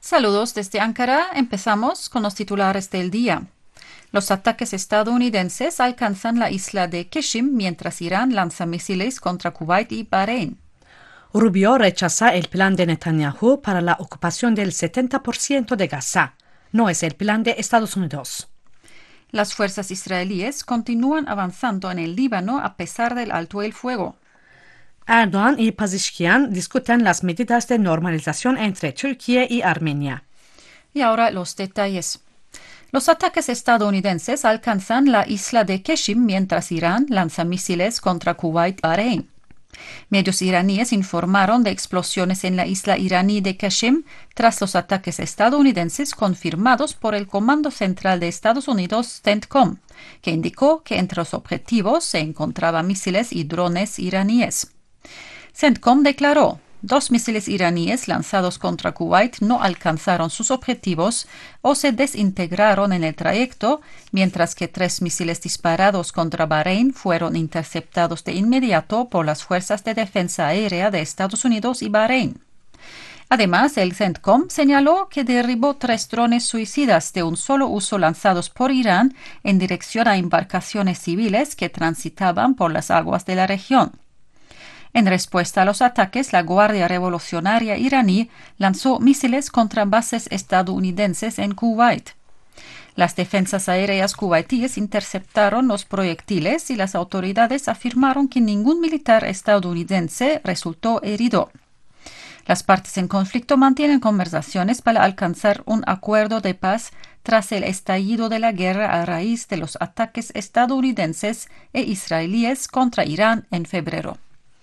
Saludos desde Ankara. Empezamos con los titulares del día. Los ataques estadounidenses alcanzan la isla de Qashem mientras Irán lanza misiles contra Kuwait y Bahrein. Rubio rechaza el plan de Netanyahu para la ocupación del 70% de Gaza. No es el plan de Estados Unidos. Las fuerzas israelíes continúan avanzando en el Líbano a pesar del alto el fuego. Erdoğan y Pezeshkian discuten las medidas de normalización entre Turquía y Armenia. Y ahora los detalles. Los ataques estadounidenses alcanzan la isla de Qashem mientras Irán lanza misiles contra Kuwait y Bahrein. Medios iraníes informaron de explosiones en la isla iraní de Qashem tras los ataques estadounidenses confirmados por el Comando Central de Estados Unidos, CENTCOM, que indicó que entre los objetivos se encontraban misiles y drones iraníes. CENTCOM declaró: 2 misiles iraníes lanzados contra Kuwait no alcanzaron sus objetivos o se desintegraron en el trayecto, mientras que 3 misiles disparados contra Bahrein fueron interceptados de inmediato por las Fuerzas de Defensa Aérea de Estados Unidos y Bahrein. Además, el CENTCOM señaló que derribó 3 drones suicidas de un solo uso lanzados por Irán en dirección a embarcaciones civiles que transitaban por las aguas de la región. En respuesta a los ataques, la Guardia Revolucionaria iraní lanzó misiles contra bases estadounidenses en Kuwait. Las defensas aéreas kuwaitíes interceptaron los proyectiles y las autoridades afirmaron que ningún militar estadounidense resultó herido. Las partes en conflicto mantienen conversaciones para alcanzar un acuerdo de paz tras el estallido de la guerra a raíz de los ataques estadounidenses e israelíes contra Irán en febrero.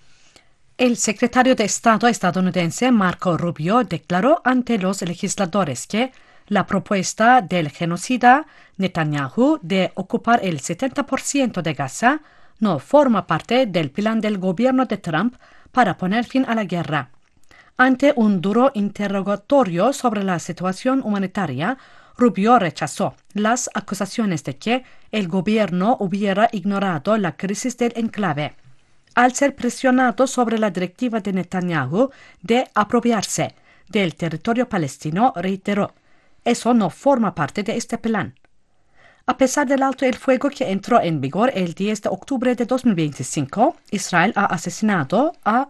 El secretario de Estado estadounidense Marco Rubio declaró ante los legisladores que la propuesta del genocida Netanyahu de ocupar el 70% de Gaza no forma parte del plan del gobierno de Trump para poner fin a la guerra. Ante un duro interrogatorio sobre la situación humanitaria, Rubio rechazó las acusaciones de que el gobierno hubiera ignorado la crisis del enclave. Al ser presionado sobre la directiva de Netanyahu de apropiarse del territorio palestino, reiteró: eso no forma parte de este plan. A pesar del alto el fuego que entró en vigor el 10 de octubre de 2025, Israel ha asesinado a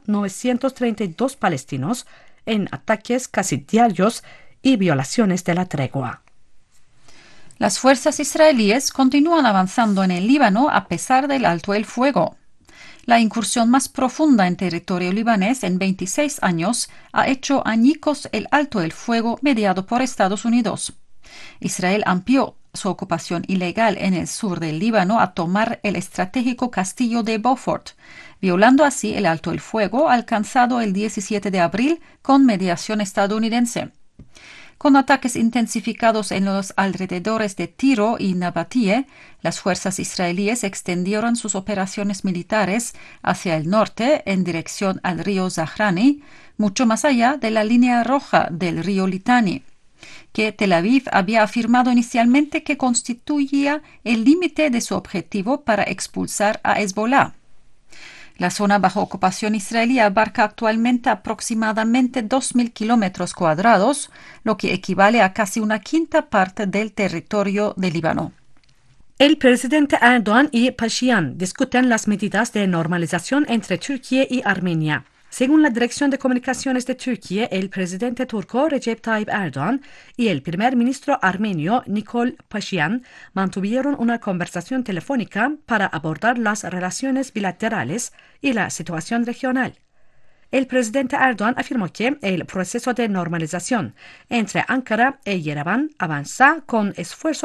932 palestinos en ataques casi diarios y violaciones de la tregua. Las fuerzas israelíes continúan avanzando en el Líbano a pesar del alto el fuego. La incursión más profunda en territorio libanés en 26 años ha hecho añicos el alto el fuego mediado por Estados Unidos. Israel amplió su ocupación ilegal en el sur del Líbano a tomar el estratégico castillo de Beaufort, violando así el alto el fuego alcanzado el 17 de abril con mediación estadounidense. Con ataques intensificados en los alrededores de Tiro y Nabatie, las fuerzas israelíes extendieron sus operaciones militares hacia el norte en dirección al río Zahrani, mucho más allá de la línea roja del río Litani, que Tel Aviv había afirmado inicialmente que constituía el límite de su objetivo para expulsar a Hezbollah. La zona bajo ocupación israelí abarca actualmente aproximadamente 2.000 kilómetros cuadrados, lo que equivale a casi una quinta parte del territorio de Líbano. El presidente Erdoğan y Pezeshkian discuten las medidas de normalización entre Turquía y Armenia. Según la Dirección de Comunicaciones de Turquía, el presidente turco Recep Tayyip Erdoğan y el primer ministro armenio Nikol Pashinyan mantuvieron una conversación telefónica para abordar las relaciones bilaterales y la situación regional. El presidente Erdoğan afirmó que el proceso de normalización entre Ankara y Yerevan avanza con esfuerzos